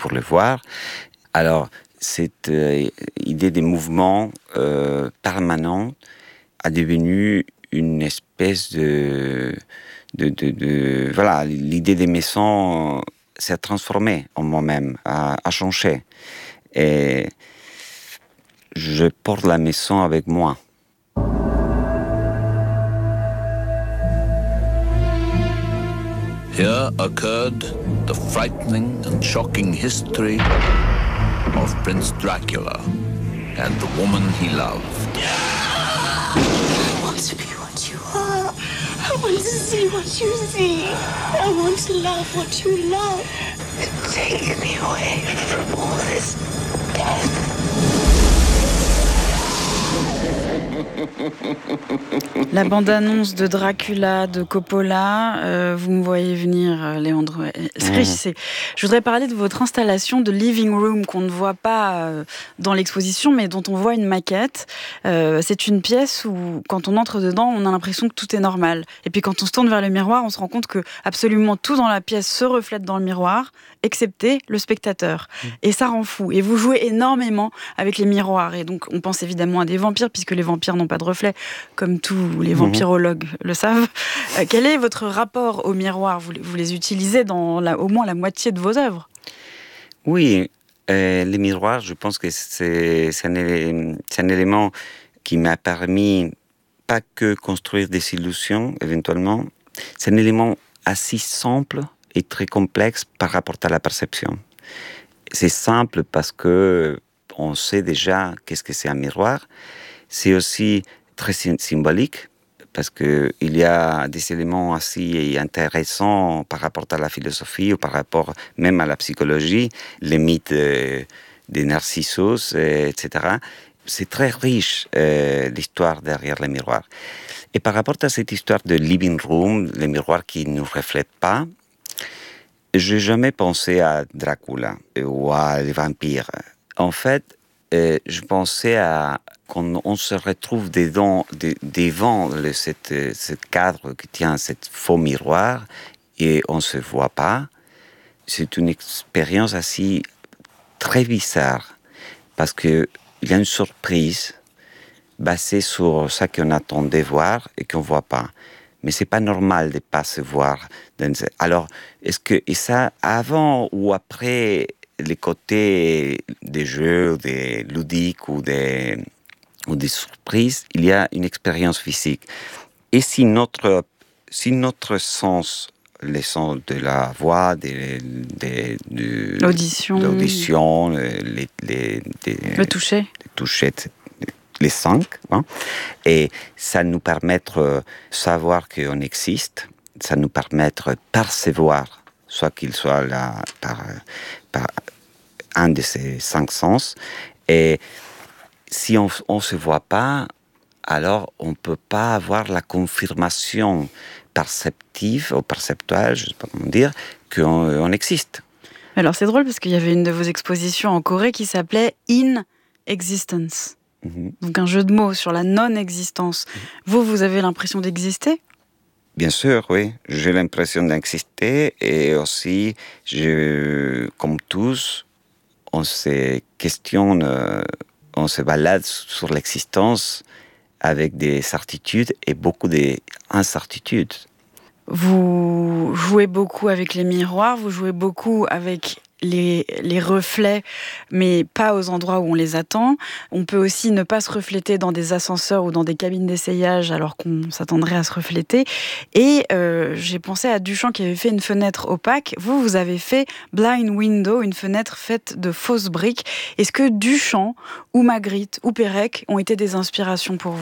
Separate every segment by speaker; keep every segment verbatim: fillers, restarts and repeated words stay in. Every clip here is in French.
Speaker 1: pour le voir. Alors, cette euh, idée des mouvements euh, permanents a devenu une espèce de... de, de, de voilà, l'idée des maisons s'est transformée en moi-même, a, a changé. Et je porte la maison avec moi.
Speaker 2: Here occurred the frightening and shocking history of Prince Dracula and the woman he loved.
Speaker 3: I want to be what you are. I want to see what you see. I want to love what you love. Take me away from all this death.
Speaker 4: La bande-annonce de Dracula, de Coppola, euh, vous me voyez venir, euh, Leandro. Mmh. Je voudrais parler de votre installation de living room qu'on ne voit pas euh, dans l'exposition, mais dont on voit une maquette. Euh, c'est une pièce où, quand on entre dedans, on a l'impression que tout est normal. Et puis quand on se tourne vers le miroir, on se rend compte que absolument tout dans la pièce se reflète dans le miroir, excepté le spectateur. Mmh. Et ça rend fou. Et vous jouez énormément avec les miroirs. Et donc, on pense évidemment à des vampires, puisque les vampires n'ont pas de reflet, comme tous les vampirologues mmh. le savent. Euh, quel est votre rapport au miroir ? vous, vous les utilisez dans la, au moins la moitié de vos œuvres.
Speaker 1: Oui, euh, les miroirs, je pense que c'est, c'est, un, c'est un élément qui m'a permis pas que construire des illusions, éventuellement. C'est un élément assez simple et très complexe par rapport à la perception. C'est simple parce que on sait déjà qu'est-ce que c'est un miroir. C'est aussi très symbolique parce qu'il y a des éléments assez intéressants par rapport à la philosophie ou par rapport même à la psychologie, les mythes euh, des Narcissus, et cetera. C'est très riche euh, l'histoire derrière les miroirs. Et par rapport à cette histoire de living room, les miroirs qui ne nous reflètent pas, je n'ai jamais pensé à Dracula ou à les vampires. En fait, euh, je pensais à quand on se retrouve devant, devant le, cette, ce cadre qui tient cette faux miroir et on ne se voit pas. C'est une expérience assez très bizarre parce qu'il y a une surprise basée sur ce qu'on attendait voir et qu'on ne voit pas. Mais c'est pas normal de ne pas se voir. Alors, est-ce que, et ça, avant ou après les côtés des jeux, des ludiques ou des, ou des surprises, il y a une expérience physique. Et si notre, si notre sens, les sens de la voix, des, des, de
Speaker 4: l'audition,
Speaker 1: l'audition les, les, les,
Speaker 4: le toucher,
Speaker 1: les toucher, les cinq, hein, et ça nous permet de savoir qu'on existe, ça nous permet de percevoir, soit qu'il soit là par, par un de ces cinq sens, et si on ne se voit pas, alors on ne peut pas avoir la confirmation perceptive ou perceptuelle, je ne sais pas comment dire, qu'on on existe.
Speaker 4: Alors c'est drôle parce qu'il y avait une de vos expositions en Corée qui s'appelait In Existence. Mmh. Donc un jeu de mots sur la non-existence. Mmh. Vous, vous avez l'impression d'exister ?
Speaker 1: Bien sûr, oui. J'ai l'impression d'exister et aussi, je, comme tous, on se questionne, on se balade sur l'existence avec des certitudes et beaucoup d'incertitudes.
Speaker 4: Vous jouez beaucoup avec les miroirs, vous jouez beaucoup avec les, les reflets, mais pas aux endroits où on les attend. On peut aussi ne pas se refléter dans des ascenseurs ou dans des cabines d'essayage alors qu'on s'attendrait à se refléter. Et euh, j'ai pensé à Duchamp qui avait fait une fenêtre opaque. Vous, vous avez fait Blind Window, une fenêtre faite de fausses briques. Est-ce que Duchamp ou Magritte ou Pérec ont été des inspirations pour vous ?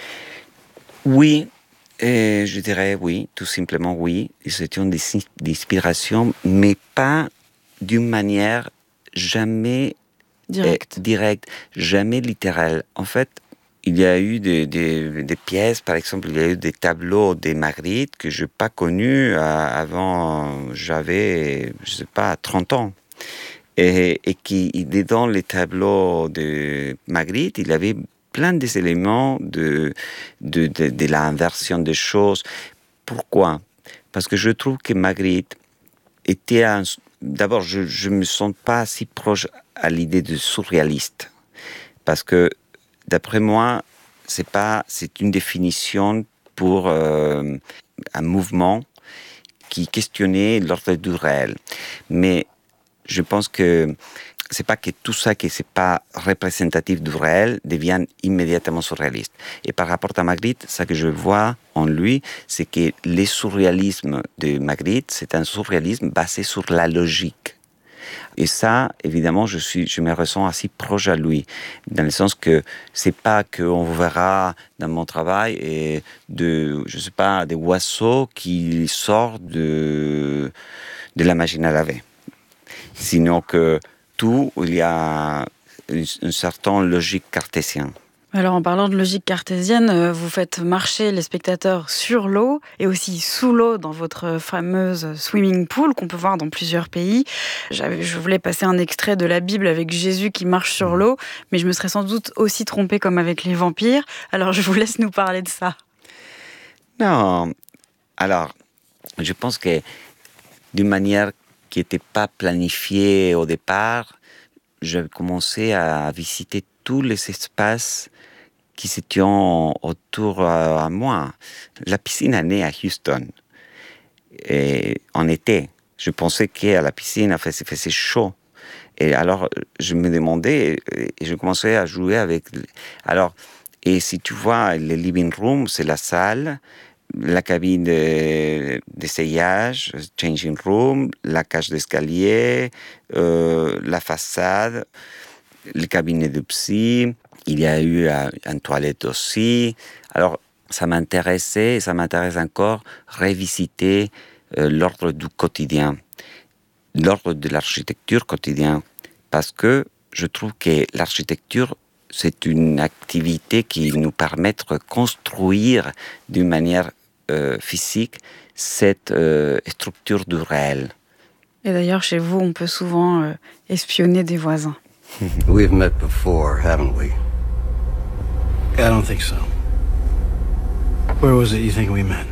Speaker 1: Oui. Et je dirais oui, tout simplement oui. C'est une inspiration, mais pas d'une manière jamais
Speaker 4: directe,
Speaker 1: euh, direct, jamais littérale. En fait, il y a eu des, des, des pièces, par exemple, il y a eu des tableaux de Magritte que je n'ai pas connus avant, j'avais, je ne sais pas, trente ans. Et, et qui, dans les tableaux de Magritte, il y avait plein des éléments de, de, de, de l'inversion des choses. Pourquoi ? Parce que je trouve que Magritte était un, d'abord, je ne me sens pas si proche à l'idée de surréaliste. Parce que, d'après moi, c'est, pas, c'est une définition pour euh, un mouvement qui questionnait l'ordre du réel. Mais je pense que c'est pas que tout ça qui n'est pas représentatif du réel devient immédiatement surréaliste. Et par rapport à Magritte, ce que je vois en lui, c'est que le surréalisme de Magritte, c'est un surréalisme basé sur la logique. Et ça, évidemment, je, suis, je me ressens assez proche à lui, dans le sens que c'est pas qu'on verra dans mon travail et de, je sais pas, des oiseaux qui sortent de, de la machine à laver. Sinon que tout, il y a une, une certaine logique cartésienne.
Speaker 4: Alors en parlant de logique cartésienne, vous faites marcher les spectateurs sur l'eau et aussi sous l'eau dans votre fameuse swimming pool qu'on peut voir dans plusieurs pays. J'avais, je voulais passer un extrait de la Bible avec Jésus qui marche sur l'eau, mais je me serais sans doute aussi trompée comme avec les vampires. Alors je vous laisse nous parler de ça.
Speaker 1: Non, alors je pense que d'une manière qui n'était pas planifiée au départ, j'ai commencé à visiter tous les espaces qui se tiennent autour à moi. La piscine est née à Houston. Et en été, je pensais qu'à la piscine, il faisait chaud. Et alors, je me demandais, et je commençais à jouer avec... Alors, et si tu vois, le living room, c'est la salle, la cabine de, d'essayage, changing room, la cage d'escalier, euh, la façade, le cabinet de psy. Il y a eu une toilette aussi. Alors, ça m'intéressait et ça m'intéresse encore revisiter euh, l'ordre du quotidien, l'ordre de l'architecture quotidienne, parce que je trouve que l'architecture, c'est une activité qui nous permet de construire d'une manière euh, physique cette euh, structure du réel.
Speaker 4: Et d'ailleurs, chez vous, on peut souvent euh, espionner des voisins.
Speaker 5: We've met before, haven't we?
Speaker 6: I don't think so. Where was it you think we met?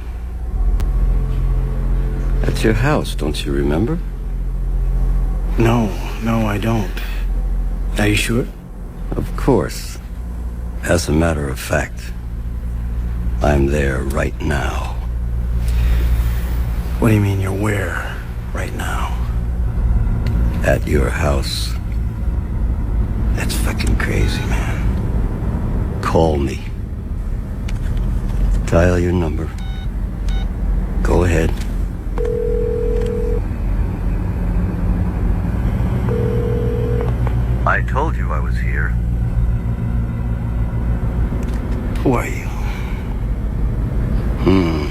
Speaker 5: At your house, don't you remember?
Speaker 6: No, no, I don't. Are you sure?
Speaker 5: Of course. As a matter of fact, I'm there right now.
Speaker 6: What do you mean you're where right now?
Speaker 5: At your house.
Speaker 6: That's fucking crazy, man.
Speaker 5: Call me. Dial your number. Go ahead. I told you I was here.
Speaker 6: Who are you?
Speaker 5: Hmm.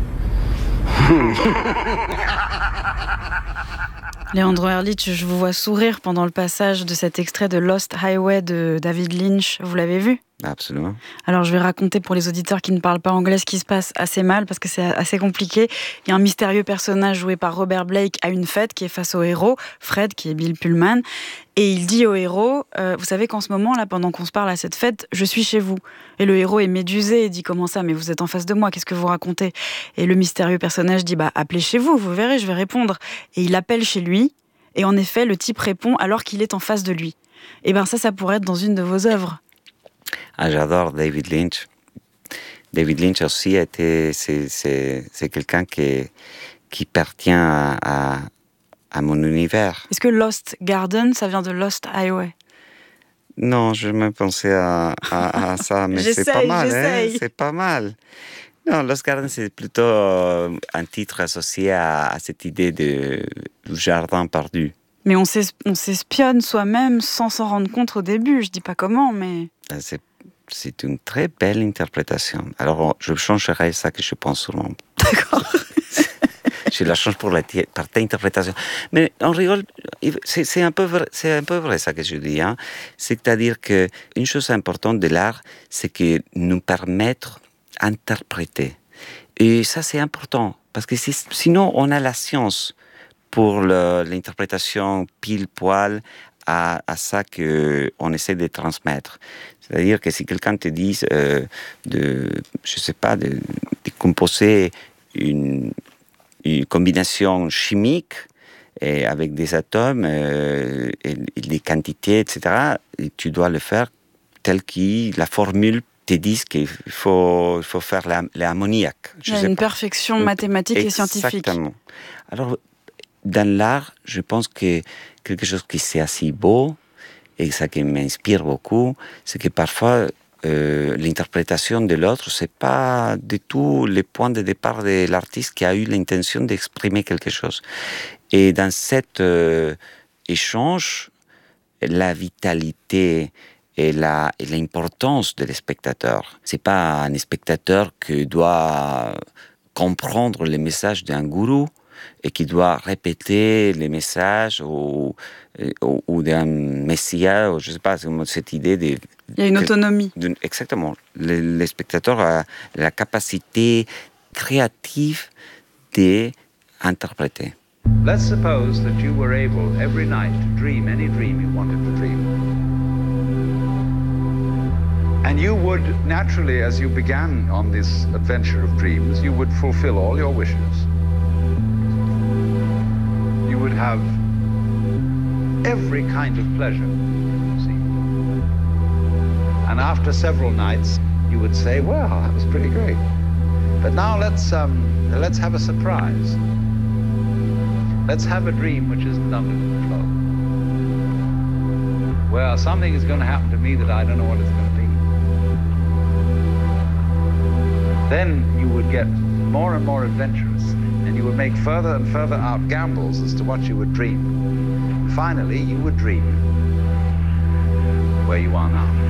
Speaker 4: Leandro Erlich, je vous vois sourire pendant le passage de cet extrait de Lost Highway de David Lynch. Vous l'avez vu ?
Speaker 1: Absolument.
Speaker 4: Alors je vais raconter pour les auditeurs qui ne parlent pas anglais ce qui se passe assez mal parce que c'est assez compliqué. Il y a un mystérieux personnage joué par Robert Blake à une fête qui est face au héros, Fred, qui est Bill Pullman, et il dit au héros euh, « Vous savez qu'en ce moment, là, pendant qu'on se parle à cette fête, je suis chez vous. » Et le héros est médusé et dit « Comment ça ? Mais vous êtes en face de moi, qu'est-ce que vous racontez ?» Et le mystérieux personnage dit bah, « Appelez chez vous, vous verrez, je vais répondre. » Et il appelle chez lui, et en effet, le type répond alors qu'il est en face de lui. Et bien ça, ça pourrait être dans une de vos œuvres.
Speaker 1: Ah, j'adore David Lynch. David Lynch aussi était, c'est, c'est, c'est quelqu'un qui, qui appartient à, à, à mon univers.
Speaker 4: Est-ce que Lost Garden, ça vient de Lost Highway ?
Speaker 1: Non, je me pensais à, à, à ça, mais c'est pas mal. Hein, c'est pas mal. Non, Lost Garden, c'est plutôt un titre associé à, à cette idée de, du jardin perdu.
Speaker 4: Mais on, s'es, on s'espionne soi-même sans s'en rendre compte au début. Je dis pas comment, mais...
Speaker 1: C'est, c'est une très belle interprétation. Alors, je changerai ça que je pense souvent.
Speaker 4: D'accord.
Speaker 1: Je la change pour la par ta interprétation. Mais on rigole, c'est, c'est, un peu vrai, c'est un peu vrai ça que je dis. Hein. C'est-à-dire qu'une chose importante de l'art, c'est que nous permettre d'interpréter. Et ça, c'est important. Parce que si, sinon, on a la science pour le, l'interprétation pile-poil à, à ça qu'on essaie de transmettre. C'est-à-dire que si quelqu'un te dit euh, de, je sais pas, de, de composer une, une combinaison chimique, et avec des atomes euh, et, et des quantités, et cetera. Et tu dois le faire tel que la formule te dit qu'il faut, il faut faire l'ammoniaque.
Speaker 4: Il y a une pas. perfection mathématique et scientifique.
Speaker 1: Exactement. Alors, dans l'art, je pense que quelque chose qui c'est assez beau, et ça qui m'inspire beaucoup, c'est que parfois, euh, l'interprétation de l'autre, c'est pas du tout le point de départ de l'artiste qui a eu l'intention d'exprimer quelque chose. Et dans cet euh, échange, la vitalité et, la, et l'importance de spectateur. C'est pas un spectateur qui doit comprendre les messages d'un gourou et qui doit répéter les messages ou, ou, ou d'un messia, ou je sais pas, cette idée de...
Speaker 4: Il y a une autonomie.
Speaker 1: De, exactement. Le, le spectateur a la capacité créative d'interpréter.
Speaker 7: Let's suppose that you were able every night to dream any dream you wanted to dream. And you would naturally, as you began on this adventure of dreams, you would fulfill all your wishes. You would have every kind of pleasure, see. And after several nights, you would say, well, that was pretty great. But now let's, um, let's have a surprise. Let's have a dream which isn't under control. Well, something is going to happen to me that I don't know what it's going to be. Then you would get more and more adventurous, and you would make further and further out gambles as to what you would dream. Finally, you would dream where you are now.